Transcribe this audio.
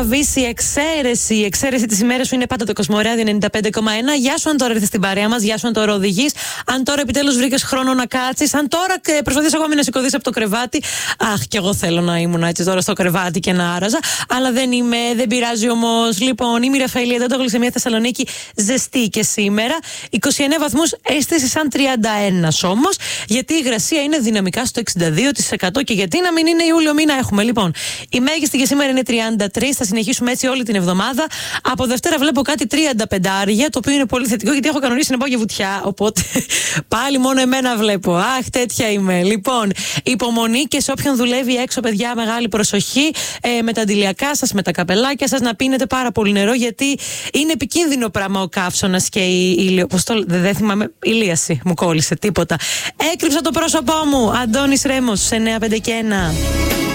Βύση, εξαίρεση. Η εξαίρεση τη ημέρα σου είναι πάντα το Κοσμοράδιο 95,1. Γεια σου, αν τώρα ήρθε στην παρέα μας. Γεια σου, αν τώρα οδηγείς. Αν τώρα επιτέλους βρήκες χρόνο να κάτσεις. Αν τώρα προσπαθείς ακόμη να σηκωθείς από το κρεβάτι. Αχ, κι εγώ θέλω να ήμουν έτσι τώρα στο κρεβάτι και να άραζα. Αλλά δεν είμαι, δεν πειράζει όμως. Λοιπόν, είμαι η Ραφαηλή, εδώ το Γλυσεμία Θεσσαλονίκη, ζεστή και σήμερα. 29 βαθμούς, αίσθηση σαν 31 όμως. Γιατί η υγρασία είναι δυναμικά στο 62%. Και γιατί να μην είναι Ιούλιο μήνα έχουμε. Λοιπόν, η μέγιστη για σήμερα είναι 33. Θα συνεχίσουμε έτσι όλη την εβδομάδα. Από Δευτέρα βλέπω κάτι 35, το οποίο είναι πολύ θετικό γιατί έχω κανονίσει να πάω για βουτιά. Οπότε πάλι μόνο εμένα βλέπω. Αχ, τέτοια είμαι. Λοιπόν, υπομονή και σε όποιον δουλεύει έξω, παιδιά, μεγάλη προσοχή με τα αντιλιακά σας, με τα καπελάκια σας, να πίνετε πάρα πολύ νερό γιατί είναι επικίνδυνο πράγμα ο καύσωνας και η δεν θυμάμαι, ηλίαση μου κόλλησε, τίποτα. Έκρυψα το πρόσωπό μου. Αντώνης Ρέμος, 951.